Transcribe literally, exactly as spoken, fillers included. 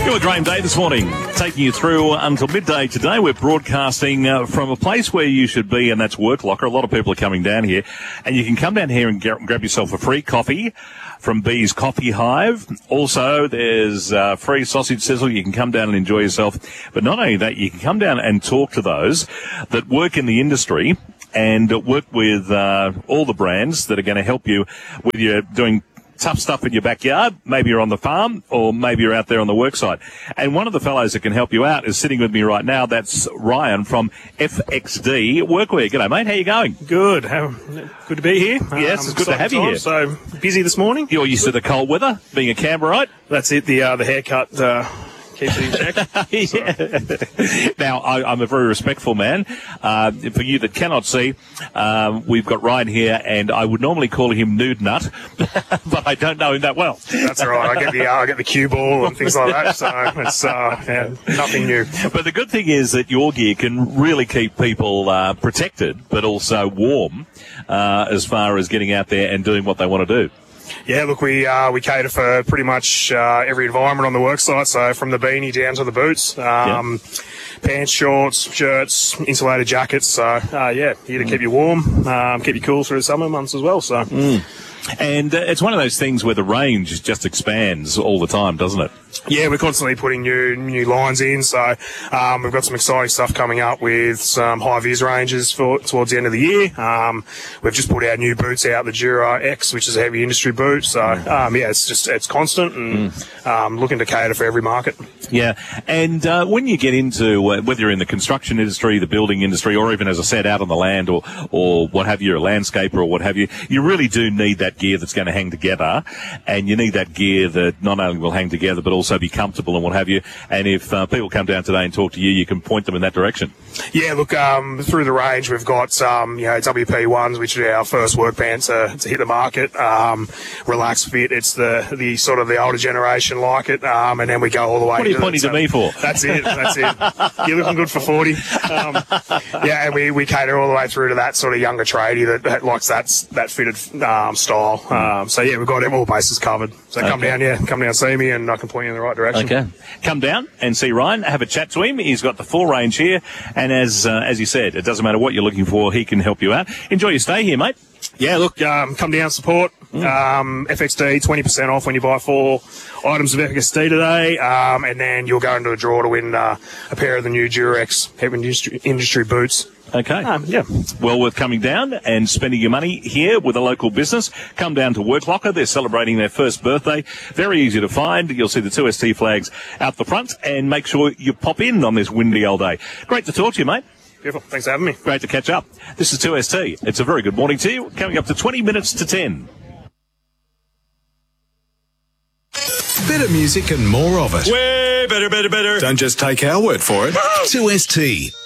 You're with Graham Day this morning, taking you through until midday today. We're broadcasting uh, from a place where you should be, and that's Work Locker. A lot of people are coming down here, and you can come down here and get, grab yourself a free coffee from Bee's Coffee Hive. Also, there's uh, free sausage sizzle. You can come down and enjoy yourself. But not only that, you can come down and talk to those that work in the industry and work with uh, all the brands that are going to help you with your doing tough stuff in your backyard. Maybe you're on the farm, or maybe you're out there on the work site. And one of the fellows that can help you out is sitting with me right now. That's Ryan from F X D Workwear. G'day, mate. How you going? Good. How, good to be here. Yes, um, it's good to have you time, here. So busy this morning. You're used to the cold weather, being a Canberrite. That's it. The uh, the haircut uh, keeps it in check. Yeah. Now, I, I'm a very respectful man. Uh, for you that cannot see, um, we've got Ryan here, and I would normally call him Nude Nut, but I don't know him that well. That's all right. I get the uh, I get the cue ball and things like that. So it's uh, yeah, nothing new. But the good thing is that your gear can really keep people uh, protected, but also warm uh, as far as getting out there and doing what they want to do. Yeah, look, we uh, we cater for pretty much uh, every environment on the work site, so from the beanie down to the boots, um, yeah. pants, shorts, shirts, insulated jackets. So, uh, yeah, here to mm. keep you warm, um, keep you cool through the summer months as well. So. Mm. And uh, it's one of those things where the range just expands all the time, doesn't it? Yeah, we're constantly putting new new lines in. So um, we've got some exciting stuff coming up with some high-vis ranges for towards the end of the year. Um, we've just put our new boots out, the Dura X, which is a heavy industry boot. So um, yeah, it's just it's constant and mm. um, looking to cater for every market. Yeah, and uh, when you get into uh, whether you're in the construction industry, the building industry, or even, as I said, out on the land, or or what have you, you're a landscaper or what have you, you really do need that gear that's going to hang together, and you need that gear that not only will hang together but also be comfortable and what have you. And if uh, people come down today and talk to you, you can point them in that direction. Yeah, look, um, through the range we've got um, you know W P ones, which are our first work band to, to hit the market. Um, Relax Fit, it's the the sort of the older generation like it, um, and then we go all the way. What are you pointing to me for? That's it. That's it. You're looking good for forty. Um, yeah, and we, we cater all the way through to that sort of younger tradie that, that likes that that fitted um, style. Um, so yeah, we've got all bases covered. So come okay. down, yeah, come down, see me, and I can point you in the right direction. Okay, come down and see Ryan. Have a chat to him. He's got the full range here, and as uh, as you said, it doesn't matter what you're looking for. He can help you out. Enjoy your stay here, mate. Yeah, look, um, come down, support. Mm. Um, F X D, twenty percent off when you buy four items of F X D today, um, and then you'll go into a draw to win uh, a pair of the new Durex heavy industry, industry boots. Okay. Um, yeah. Well worth coming down and spending your money here with a local business. Come down to Work Locker. They're celebrating their first birthday. Very easy to find. You'll see the two S T flags out the front, and make sure you pop in on this windy old day. Great to talk to you, mate. Beautiful. Thanks for having me. Great to catch up. This is two S T. It's a very good morning to you. Coming up to twenty minutes to ten. Better music and more of it. Way better, better, better. Don't just take our word for it. two S T.